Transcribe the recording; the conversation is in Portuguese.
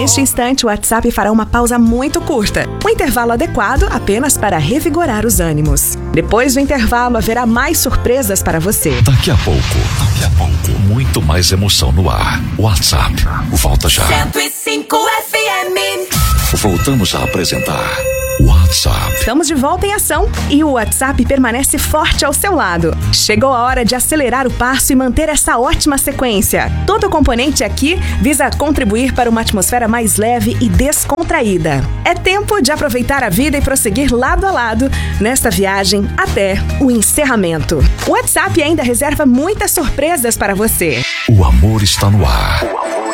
Neste instante, o WhatsApp fará uma pausa muito curta, um intervalo adequado apenas para revigorar os ânimos. Depois do intervalo, haverá mais surpresas para você. Daqui a pouco, muito mais emoção no ar. WhatsApp, volta já. 105 FM. Voltamos a apresentar WhatsApp. Estamos de volta em ação e o WhatsApp permanece forte ao seu lado. Chegou a hora de acelerar o passo e manter essa ótima sequência. Todo componente aqui visa contribuir para uma atmosfera mais leve e descontraída. É tempo de aproveitar a vida e prosseguir lado a lado nesta viagem até o encerramento. O WhatsApp ainda reserva muitas surpresas para você. O amor está no ar.